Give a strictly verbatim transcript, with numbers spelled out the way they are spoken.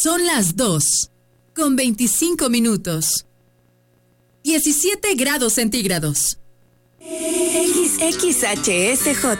Son las dos, con veinticinco minutos. diecisiete grados centígrados. X X H S J